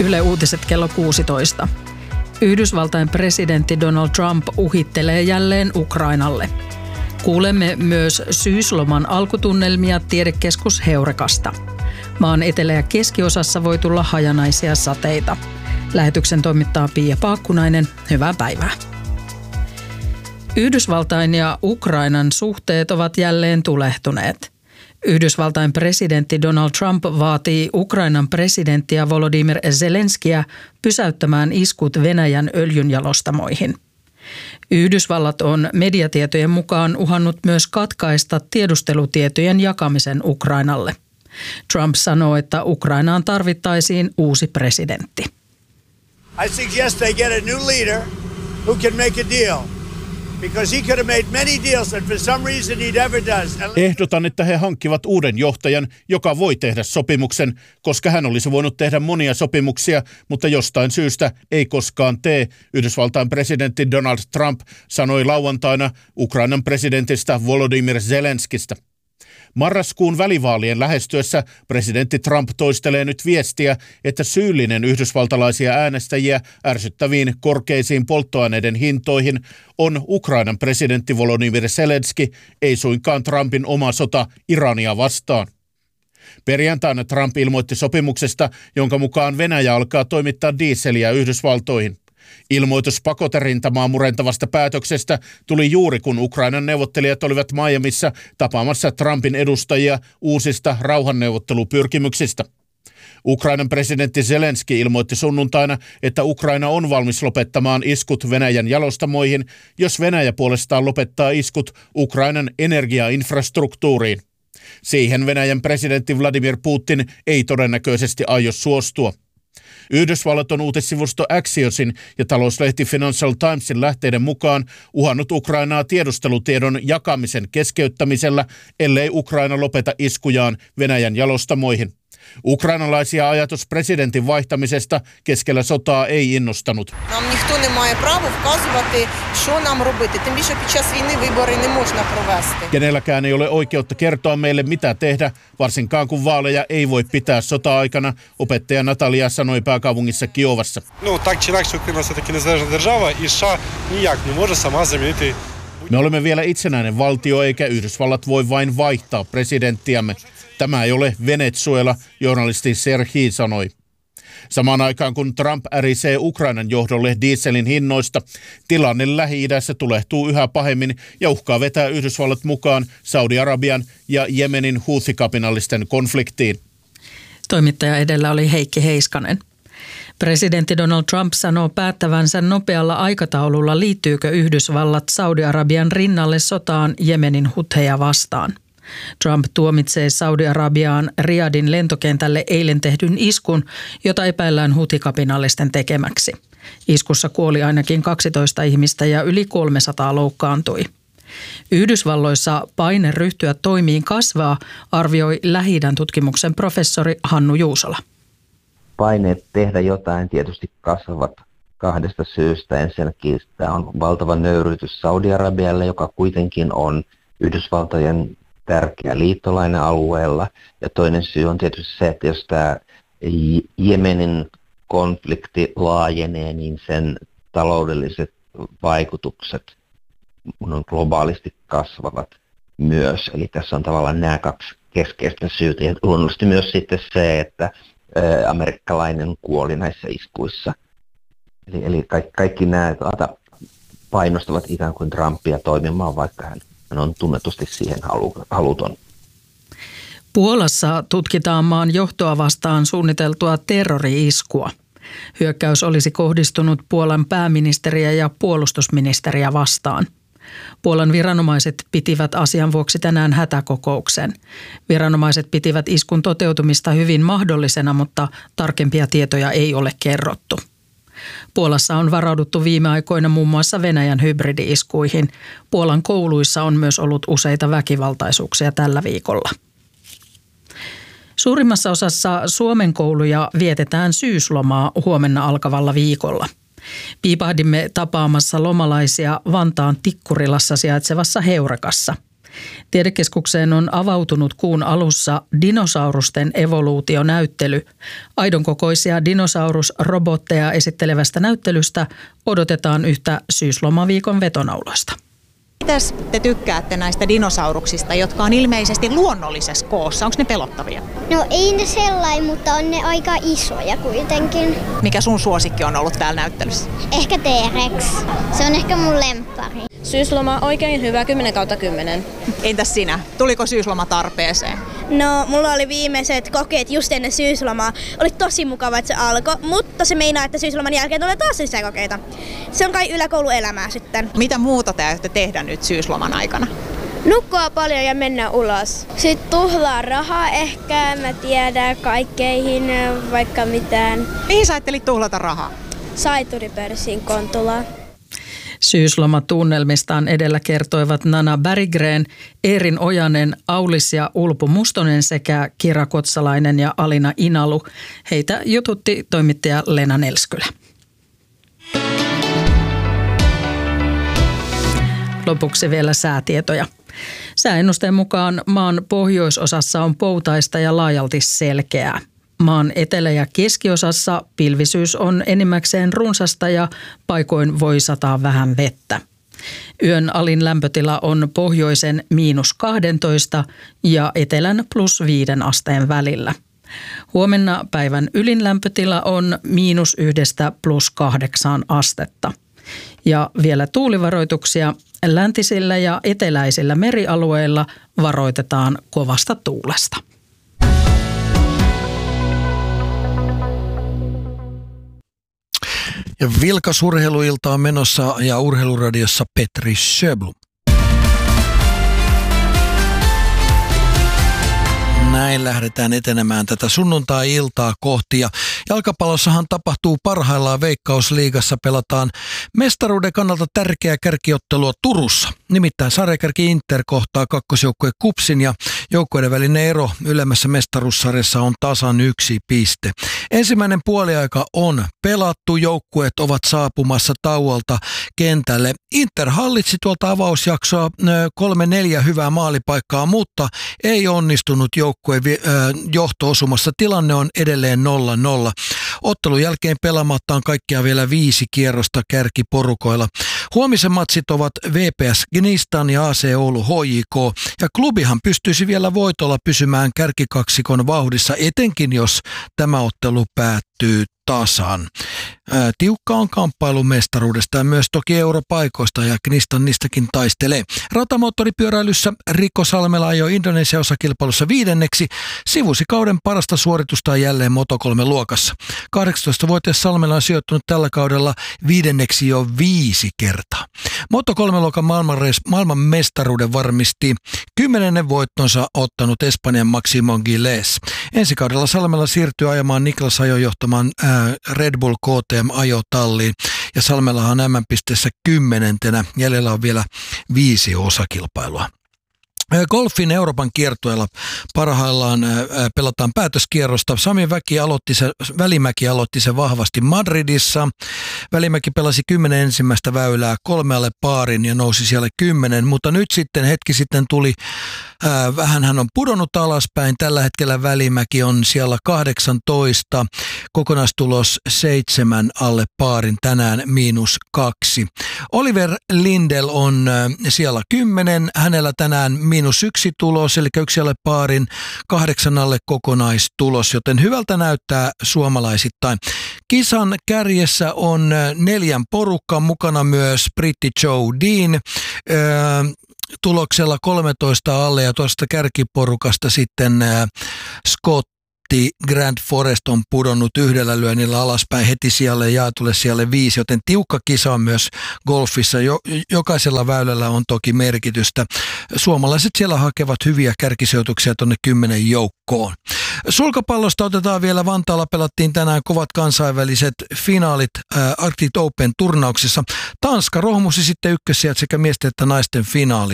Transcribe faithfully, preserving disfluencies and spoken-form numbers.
Yle Uutiset kello kuusitoista. Yhdysvaltain presidentti Donald Trump uhittelee jälleen Ukrainalle. Kuulemme myös syysloman alkutunnelmia tiedekeskus Heurekasta. Maan etelä- ja keskiosassa voi tulla hajanaisia sateita. Lähetyksen toimittaa Pia Paakkunainen. Hyvää päivää. Yhdysvaltain ja Ukrainan suhteet ovat jälleen tulehtuneet. Yhdysvaltain presidentti Donald Trump vaatii Ukrainan presidenttiä Volodymyr Zelenskiä pysäyttämään iskut Venäjän öljynjalostamoihin. Yhdysvallat on mediatietojen mukaan uhannut myös katkaista tiedustelutietojen jakamisen Ukrainalle. Trump sanoo, että Ukrainaan tarvittaisiin uusi presidentti. I suggest they get a new leader who can make a deal. Because he could have made many deals and for some reason he never does. Ehdotan, että he hankkivat uuden johtajan, joka voi tehdä sopimuksen, koska hän olisi voinut tehdä monia sopimuksia, mutta jostain syystä ei koskaan tee. Yhdysvaltain presidentti Donald Trump sanoi lauantaina Ukrainan presidentistä Volodymyr Zelenskistä. Marraskuun välivaalien lähestyessä presidentti Trump toistelee nyt viestiä, että syyllinen yhdysvaltalaisia äänestäjiä ärsyttäviin korkeisiin polttoaineiden hintoihin on Ukrainan presidentti Volodymyr Zelenski, ei suinkaan Trumpin oma sota Irania vastaan. Perjantaina Trump ilmoitti sopimuksesta, jonka mukaan Venäjä alkaa toimittaa diiseliä Yhdysvaltoihin. Ilmoitus pakoterintamaa murentavasta päätöksestä tuli juuri kun Ukrainan neuvottelijat olivat Miamissa tapaamassa Trumpin edustajia uusista rauhanneuvottelupyrkimyksistä. Ukrainan presidentti Zelenski ilmoitti sunnuntaina, että Ukraina on valmis lopettamaan iskut Venäjän jalostamoihin, jos Venäjä puolestaan lopettaa iskut Ukrainan energiainfrastruktuuriin. Siihen Venäjän presidentti Vladimir Putin ei todennäköisesti aio suostua. Yhdysvallat on uutissivusto Axiosin ja talouslehti Financial Timesin lähteiden mukaan uhannut Ukrainaa tiedustelutiedon jakamisen keskeyttämisellä, ellei Ukraina lopeta iskujaan Venäjän jalostamoihin. Ukrainalaisia ajatus presidentin vaihtamisesta keskellä sotaa ei innostanut. Нам ніхто не має права вказувати, що нам робити. Тим більше під час війни вибори не можна провести. Kenelläkään ei ole oikeutta kertoa meille mitä tehdä, varsinkaan kun vaaleja ei voi pitää sota-aikana, opettaja Natalia sanoi pääkaupungissa Kiovassa. Ну, так чи інакше, Україна все-таки незалежна держава, і США ніяк не може сама замінити. Me olemme vielä itsenäinen valtio, eikä Yhdysvallat voi vain vaihtaa presidenttiämme. Tämä ei ole Venezuela, journalisti Serhii sanoi. Samaan aikaan kun Trump ärisee Ukrainan johdolle dieselin hinnoista, tilanne Lähi-idässä tulehtuu yhä pahemmin ja uhkaa vetää Yhdysvallat mukaan Saudi-Arabian ja Jemenin huuthikapinallisten konfliktiin. Toimittaja edellä oli Heikki Heiskanen. Presidentti Donald Trump sanoo päättävänsä nopealla aikataululla, liittyykö Yhdysvallat Saudi-Arabian rinnalle sotaan Jemenin hutheja vastaan. Trump tuomitsee Saudi-Arabiaan Riyadin lentokentälle eilen tehdyn iskun, jota epäillään huthikapinallisten tekemäksi. Iskussa kuoli ainakin kaksitoista ihmistä ja yli kolmesataa loukkaantui. Yhdysvalloissa paine ryhtyä toimiin kasvaa, arvioi Lähi-idän tutkimuksen professori Hannu Juusola. Paineet tehdä jotain tietysti kasvavat kahdesta syystä. Ensinnäkin tämä on valtava nöyryytys Saudi-Arabialle, joka kuitenkin on Yhdysvaltojen tärkeä liittolainen alueella. Ja toinen syy on tietysti se, että jos tämä Jemenin konflikti laajenee, niin sen taloudelliset vaikutukset globaalisti kasvavat myös. Eli tässä on tavallaan nämä kaksi keskeistä syytä. Ja luonnollisesti myös sitten se, että amerikkalainen kuoli näissä iskuissa. Eli, eli kaikki, kaikki nämä painostavat ikään kuin Trumpia toimimaan, vaikka hän on tunnetusti siihen halu, haluton. Puolassa tutkitaan maan johtoa vastaan suunniteltua terrori-iskua. Hyökkäys olisi kohdistunut Puolan pääministeriä ja puolustusministeriä vastaan. Puolan viranomaiset pitivät asian vuoksi tänään hätäkokouksen. Viranomaiset pitivät iskun toteutumista hyvin mahdollisena, mutta tarkempia tietoja ei ole kerrottu. Puolassa on varauduttu viime aikoina muun muassa Venäjän hybridi-iskuihin. Puolan kouluissa on myös ollut useita väkivaltaisuuksia tällä viikolla. Suurimmassa osassa Suomen kouluja vietetään syyslomaa huomenna alkavalla viikolla. Piipahdimme tapaamassa lomalaisia Vantaan Tikkurilassa sijaitsevassa Heurekassa. Tiedekeskukseen on avautunut kuun alussa dinosaurusten evoluutionäyttely. Aidon kokoisia dinosaurusrobotteja esittelevästä näyttelystä odotetaan yhtä syyslomaviikon vetonauloista. Mitäs te tykkäätte näistä dinosauruksista, jotka on ilmeisesti luonnollisessa koossa? Onko ne pelottavia? No ei ne sellainen, mutta on ne aika isoja kuitenkin. Mikä sun suosikki on ollut täällä näyttelyssä? Ehkä T-Rex. Se on ehkä mun lemppari. Syysloma oikein hyvä, kymmenen kautta kymmenen. Entäs sinä? Tuliko syysloma tarpeeseen? No, mulla oli viimeiset kokeet just ennen syyslomaa. Oli tosi mukava, että se alkoi, mutta se meinaa, että syysloman jälkeen tulee taas lisää kokeita. Se on kai yläkouluelämää sitten. Mitä muuta te aiotte tehdä nyt syysloman aikana? Nukkua paljon ja mennä ulos. Sitten tuhlaa rahaa ehkä, mä tiedän kaikkeihin, vaikka mitään. Mihin sä ajattelit tuhlata rahaa? Saituripörssin Kontulaan. Syyslomatunnelmistaan edellä kertoivat Nana Berggren, Eerin Ojanen, Aulis ja Ulpu Mustonen sekä Kira Kotsalainen ja Alina Inalu. Heitä jututti toimittaja Lena Nelskylä. Lopuksi vielä säätietoja. Sääennusteen mukaan maan pohjoisosassa on poutaista ja laajalti selkeää. Maan etelä- ja keskiosassa pilvisyys on enimmäkseen runsasta ja paikoin voi sataa vähän vettä. Yön alin lämpötila on pohjoisen miinus kaksitoista ja etelän plus viiden asteen välillä. Huomenna päivän ylin lämpötila on miinus yhdestä plus kahdeksaan astetta. Ja vielä tuulivaroituksia. Läntisillä ja eteläisillä merialueilla varoitetaan kovasta tuulesta. Ja vilkas urheiluilta on menossa ja urheiluradiossa Petri Sjöblom. Näin lähdetään etenemään tätä sunnuntai-iltaa kohti ja jalkapallossahan tapahtuu parhaillaan. Veikkausliigassa pelataan mestaruuden kannalta tärkeää kärkiottelua Turussa. Nimittäin sarjakärki Inter kohtaa kakkosjoukkue Kupsin ja joukkueiden välinen ero ylemmässä mestaruussarjassa on tasan yksi piste. Ensimmäinen puoliaika on pelattu, joukkueet ovat saapumassa tauolta kentälle. Inter hallitsi tuolta avausjaksoa kolme neljä hyvää maalipaikkaa, mutta ei onnistunut joukkueen johto-osumassa. Tilanne on edelleen nolla nolla. Ottelun jälkeen pelaamatta on kaikkia vielä viisi kierrosta kärkiporukoilla. Huomisen matsit ovat V P S Gnistan ja A C Oulu H J K. Ja klubihan pystyisi vielä voitolla pysymään kärkikaksikon vauhdissa, etenkin jos tämä ottelu päättyy tasan. Ää, tiukka on kamppailu mestaruudesta ja myös toki europaikoista ja Gnistan niistäkin taistelee. Ratamoottoripyöräilyssä Rico Salmela ajoi Indonesia-osakilpailussa viidenneksi. Sivusi kauden parasta suoritusta jälleen Moto kolme luokassa. kahdeksantoistavuotias Salmela on sijoittunut tällä kaudella viidenneksi jo viisi kertaa. Moto kolme luokan maailman mestaruuden varmisti kymmenennen voittonsa ottanut Espanjan Maximo Giles. Ensi kaudella Salmela siirtyy ajamaan Niklas Ajon johtamaan ää, Red Bull K T M-ajotalliin ja Salmelahan on M M-pisteessä kymmenentenä. Jäljellä on vielä viisi osakilpailua. Golfin Euroopan kiertueella parhaillaan pelataan päätöskierrosta. Sami Väki aloitti se, Välimäki aloitti se vahvasti Madridissa. Välimäki pelasi kymmenen ensimmäistä väylää kolmealle paarin ja nousi siellä kymmenen, mutta nyt sitten hetki sitten tuli, ää, vähän hän on pudonnut alaspäin. Tällä hetkellä Välimäki on siellä kahdeksantoista, kokonaistulos seitsemän alle paarin, tänään miinus kaksi. Oliver Lindell on ää, siellä kymmenen, hänellä tänään miinus yksi tulos, eli yksi alle paarin, kahdeksan alle kokonaistulos, joten hyvältä näyttää suomalaisittain. Kisan kärjessä on neljän porukka, mukana myös britti Joe Dean, öö, tuloksella kolmetoista alle ja tuosta kärkiporukasta sitten öö, Scott Grand Forest on pudonnut yhdellä lyönnillä alaspäin heti sijalle jaetulle sijalle viisi, joten tiukka kisa on myös golfissa. Jo, jokaisella väylällä on toki merkitystä. Suomalaiset siellä hakevat hyviä kärkisijoituksia tuonne kymmenen joukkoon. Sulkapallosta otetaan vielä. Vantaalla pelattiin tänään kovat kansainväliset finaalit äh, Arctic Open -turnauksessa. Tanska rohmusi sitten ykkössijat sekä miesten että naisten finaalit.